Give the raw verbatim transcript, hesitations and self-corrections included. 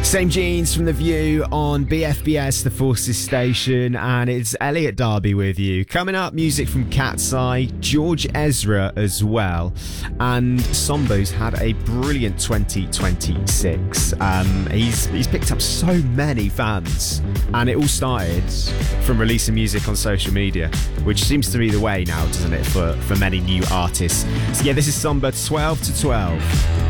Same Jeans from The View on B F B S, the Forces station, and it's Elliot Darby with you. Coming up, music from Cat's Eye, George Ezra as well, and Sombo's had a brilliant twenty twenty-six. Um, he's he's picked up so many fans, and it all started from releasing music on social media, which seems to be the way now, doesn't it, for, for many new artists. So yeah, this is Sombo twelve to twelve.